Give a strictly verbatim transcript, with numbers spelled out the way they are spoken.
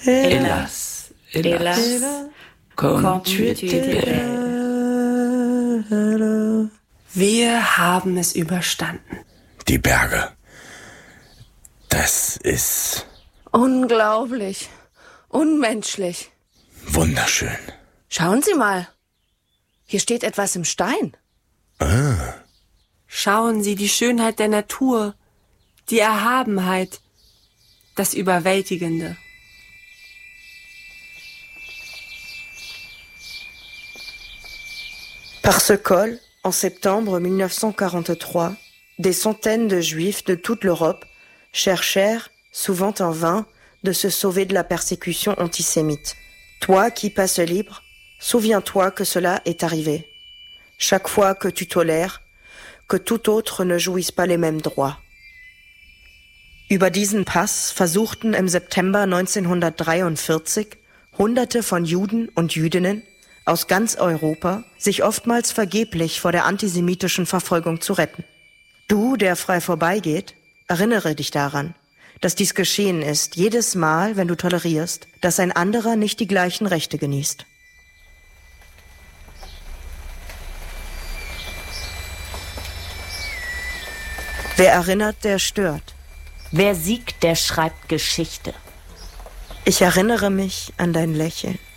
Hélas, hélas, hélas comme tu étais belle. Wir haben es überstanden. Die Berge. Das ist... Unglaublich. Unmenschlich. Wunderschön. Schauen Sie mal. Hier steht etwas im Stein. Ah. Schauen Sie die Schönheit der Natur, die Erhabenheit, das Überwältigende. Par ce col, en septembre mille neuf cent quarante-trois, des centaines de Juifs de toute l'Europe cherchèrent, souvent en vain, de se sauver de la persécution antisémite. Toi qui passes libre, souviens-toi que cela est arrivé. Chaque fois que tu tolères, que tout autre ne jouisse pas les mêmes droits. Über diesen Pass versuchten im September neunzehnhundertdreiundvierzig Hunderte von Juden und Jüdinnen aus ganz Europa sich oftmals vergeblich vor der antisemitischen Verfolgung zu retten. Du, der frei vorbeigeht, erinnere dich daran, dass dies geschehen ist, jedes Mal, wenn du tolerierst, dass ein anderer nicht die gleichen Rechte genießt. Wer erinnert, der stört. Wer siegt, der schreibt Geschichte. Ich erinnere mich an dein Lächeln.